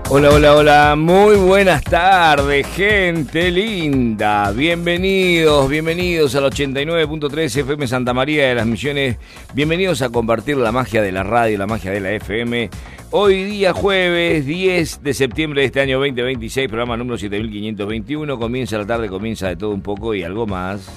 Hola, hola, hola, muy buenas tardes, gente linda. Bienvenidos al 89.3 FM Santa María de las Misiones. Bienvenidos a compartir la magia de la radio, la magia de la FM. Hoy día jueves 10 de septiembre de este año 2026, programa número 7521. Comienza la tarde, comienza de todo un poco y algo más.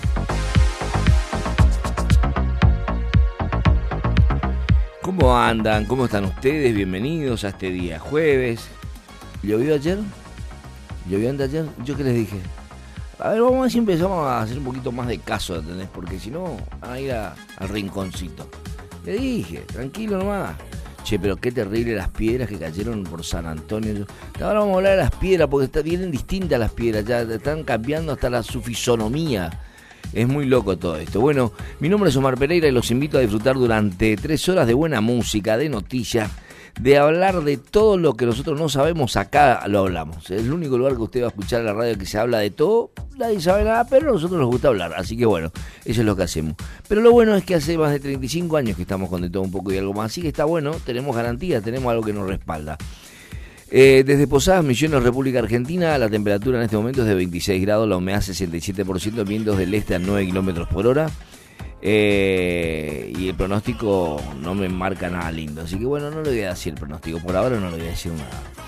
¿Cómo andan? ¿Cómo están ustedes? Bienvenidos a este día jueves. ¿Llovió ayer? ¿Llovió antes de ayer? ¿Yo qué les dije? A ver, vamos a ver si empezamos a hacer un poquito más de caso, ¿entendés? Porque si no, van a ir al rinconcito. Le dije, tranquilo nomás. Che, pero qué terrible las piedras que cayeron por San Antonio. Ahora vamos a hablar de las piedras, porque vienen distintas las piedras, ya están cambiando hasta su fisonomía. Es muy loco todo esto. Bueno, mi nombre es Omar Pereira y los invito a disfrutar durante 3 horas de buena música, de noticias, de hablar de todo lo que nosotros no sabemos. Acá lo hablamos. Es el único lugar que usted va a escuchar en la radio que se habla de todo. Nadie sabe nada, pero a nosotros nos gusta hablar. Así que bueno, eso es lo que hacemos. Pero lo bueno es que hace más de 35 años que estamos con de todo un poco y algo más. Así que está bueno, tenemos garantía, tenemos algo que nos respalda. Desde Posadas, Misiones, República Argentina, la temperatura en este momento es de 26 grados, la humedad 67%, vientos del este a 9 kilómetros por hora. Y el pronóstico no me marca nada lindo, así que bueno, no le voy a decir el pronóstico, por ahora no le voy a decir nada.